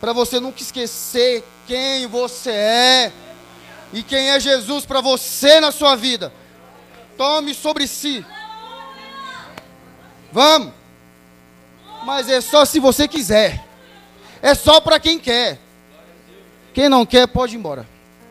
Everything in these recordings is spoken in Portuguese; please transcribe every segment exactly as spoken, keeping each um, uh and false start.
para você nunca esquecer quem você é e quem é Jesus para você na sua vida. Tome sobre si. Vamos. Mas é só se você quiser. É só para quem quer. Quem não quer, pode ir embora.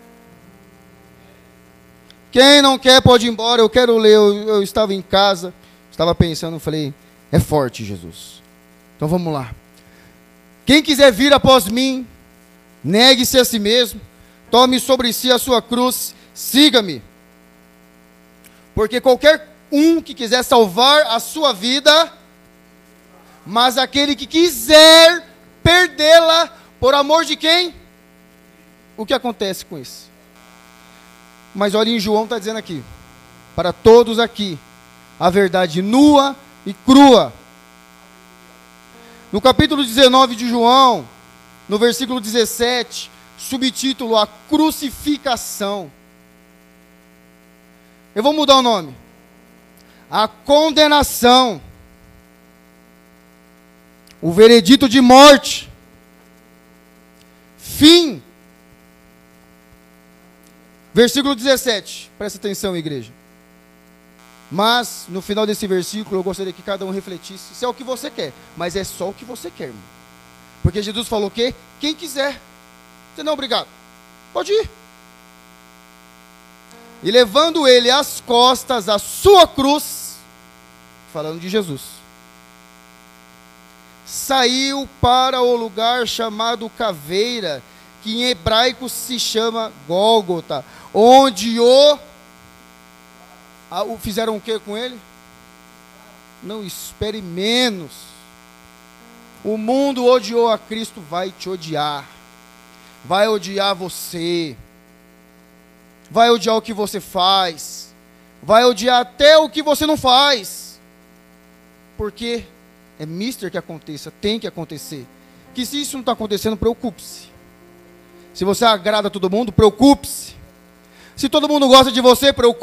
Quem não quer, pode ir embora. Eu quero ler. Eu, eu estava em casa, estava pensando, falei, é forte, Jesus. Então vamos lá. Quem quiser vir após mim, negue-se a si mesmo, tome sobre si a sua cruz, siga-me. Porque qualquer um que quiser salvar a sua vida, mas aquele que quiser perdê-la, por amor de quem? O que acontece com isso? Mas olha, em João está dizendo aqui, para todos aqui, a verdade nua e crua. No capítulo dezenove de João, no versículo dezessete, subtítulo, a crucificação. Eu vou mudar o nome. A condenação. O veredito de morte. Fim. Versículo dezessete. Presta atenção, igreja. Mas, no final desse versículo, eu gostaria que cada um refletisse. Isso é o que você quer, mas é só o que você quer, irmão. Porque Jesus falou o quê? Quem quiser. Você não é obrigado. Pode ir. E levando ele às costas a sua cruz, falando de Jesus, saiu para o lugar chamado Caveira, que em hebraico se chama Gólgota, onde o, a, o fizeram o que com ele? Não espere menos. O mundo odiou a Cristo, vai te odiar. Vai odiar você. Vai odiar o que você faz. Vai odiar até o que você não faz. Porque é mister que aconteça, tem que acontecer. Que se isso não está acontecendo, preocupe-se. Se você agrada a todo mundo, preocupe-se. Se todo mundo gosta de você, preocupe-se.